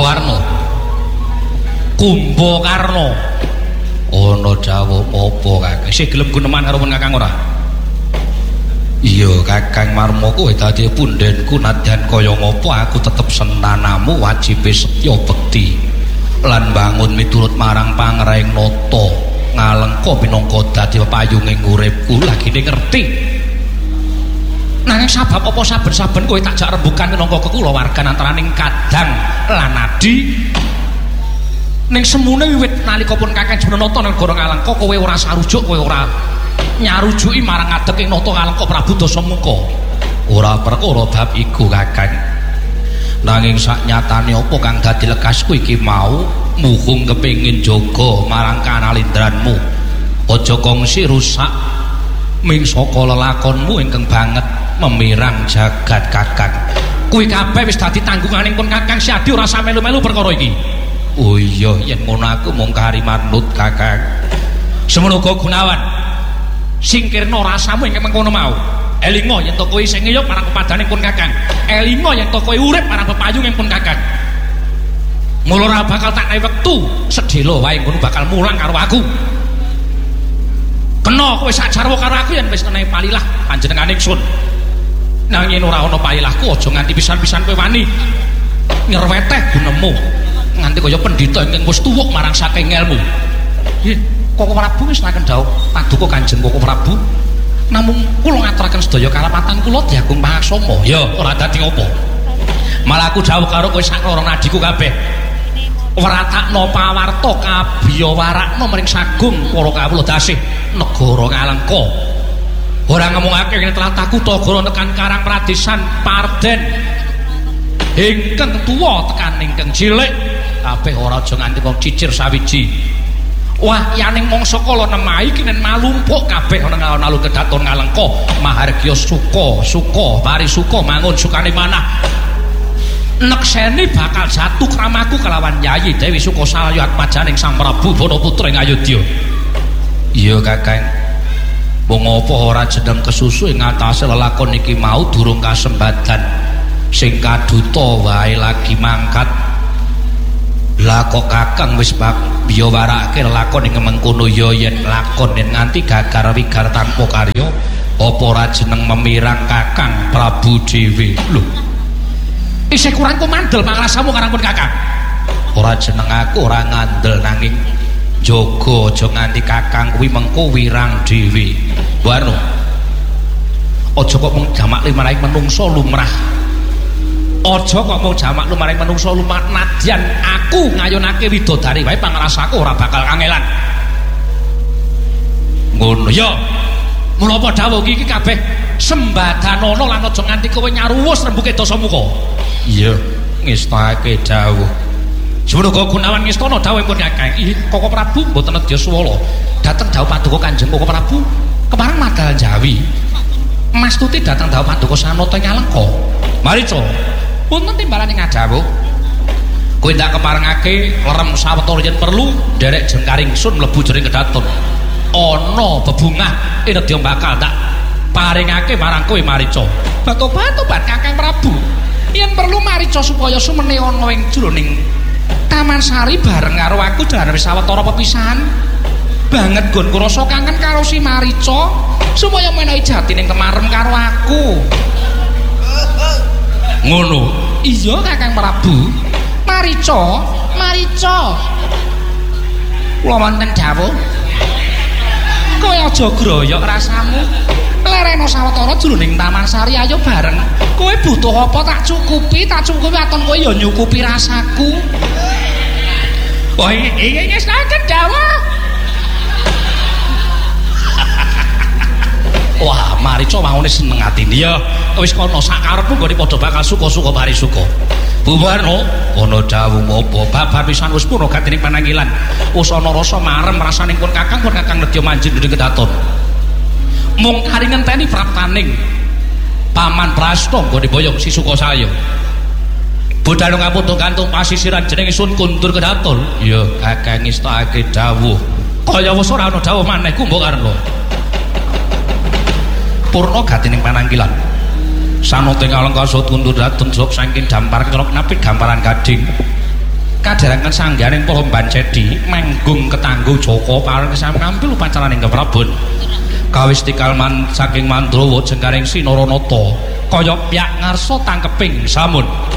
Warna Kumbakarna ana dawuh apa Kakang sing gelem guneman karo Kakang ora iya Kakang marmo kowe dadi pundhenku nadyan kaya ngopo aku tetep senanamu wajibe setya bekti lan bangun miturut marang pangraing nata ngalengka minangka dadi pepayunging uripku lagi ngerti nanging sabab apa saben-saben kowe tak jak rembugan minangka kekulawargan antaraning Kadang lan Adi ning semune wiwit nalika pun Kakang Jenenata negara Ngalengka kowe ora sarujuk kowe ora nyarujuki marang adeking nata Ngalengka Prabu Dasamuka ora perkara bab iku Kakang nanging saknyatane apa kang dadi lekasku iki mau muhung kepengin jaga marang kanalindranmu aja kongsi rusak ming saka lelakonmu ingkang banget memirang jagat Kakang kuwi kabeh wis dadi tanggunganing pun Kakang Siadi ora usah melu-melu perkara iki oh iya yen ngono aku mung kari manut Kakang semono Gunawan singkirna rasamu ing mengkono mau elinga yen to kowe sing ngeyop marang pepadaning pun Kakang elinga yen to kowe urip marang pepayunging pun Kakang mula ora bakal tak nehi wektu sedhela wae ngono bakal mulang karo aku kena kowe sak jarwa karo aku yen wis nehi palilah panjenenganing sun nanging ora ana palilahku aja nganti pisan-pisan kowe wani ngerweteh gunemu nganti kaya pendhita ingkang wis tuwuk marang saking ilmu. Nggih, Koko Prabu wis naken dawuh paduka Kanjeng Koko Prabu. Namung kula ngaturaken sedaya kalapatan kula diagung pangaksama. Ya, ora dadi apa. Malah aku dawuh karo kowe sak loro nadiku kabeh. Wratakna pawarta kabiya warakna mring sagung para kawula dasih negara Ngalengka. Ora ngemungake yen tlatahku Tagara tekan Karang Pradesan Parden. Ingkang tuwa tekan ingkang cilik kabeh ora aja nganti kok cicir sawiji wah yaning mangsa kala nemahi kinen malumpuk kabeh ana alun-alun Kedaton Ngalengka mahargya suka pari suka mangun sukane manah nekseni bakal jatuh kramaku kelawan Yayi Dewi Sukasalya atmajaning Sang Prabu Banaputra ing Ayodya iya Kakang wong apa ora jeneng kesusu ing ngatasé lelakon iki mau durung kasembadan sing kaduta wae lagi mangkat lah kok Kakang wis biya warake lakon ing mengkono ya yen lakon yen nganti gagar wigar tanpa karya apa ora jeneng memirang Kakang Prabu dhewe lho isih kurang kumandel pangrasamu karang pun Kakang ora jeneng aku ora ngandel nanging jaga aja nganti Kakang kuwi mengko wirang dhewe Warno aja kok mung jamak limaring menungso lumrah aja kok mau jamak lu maring manungsa lumat nadyan aku ngayunake widodari wae pangrasaku ora bakal kangelan ngono ya mula apa dawuh iki kabeh sembadanana lan aja nganti kowe nyaruwus rembuke Dasamuka iya ngestake dawuh Semono Gunawan ngestana dawuh pun Kakang Koko Prabu mboten nedya swala dateng dawuh paduka Kanjeng Koko Prabu kemarang Madal Jawi Mas Tuti dateng dawuh paduka Sanata Ngalengka marica punten timbalan ing adawuh kowe ndak keparengake lerem sawetara yen perlu derek jengkaring sun mlebu jering Kedaton ana bebungah nedya bakal tak paringake marang kowe marica batu-batu Kakang Prabu yen perlu marica supaya sumene ana ing jroning Taman Sari bareng karo aku dalan wis sawetara pepisahan banget gon krasa kangen karo si marica supaya menehi jatine kemarem karo aku ngono iya Kakang Prabu marica kula wonten dawuh kowe aja groyok rasamu lereno sawetara jroning Taman Sari ayo bareng kowe butuh apa tak cukupi aton kowe ya nyukupi rasaku oh iki wis naken dawuh wah marica mangune seneng atine ya wis kono sakarepmu nggone padha bakal suka-suka mari suka bubarno ana dawuh apa babar pisan wis purna gatining pananggilan wis ana rasa marem rasaning pun Kakang nedya manjing dening Kedaton mung kari ngenteni praptaning Paman Prasta nggone boyong si Sukasalya budal ngapunten kantung pasisiran jenenge Sun Kundur Kedaton ya Kakang ngestake dawuh kaya wis ora ana dawuh maneh Kumbakarna purna gatining pananggilan Sanata Ngalengka Sun Kundur Kedaton jawab saking dampar kerok napik gamparan gading kadherengan sangganing para Bancedi menggung ketanggo Joko pareng kesampil upacaraning keprabon kawis tikalman saking Mandrawa jengkaring Sinaranata kaya pyak ngarsa tangkeping samun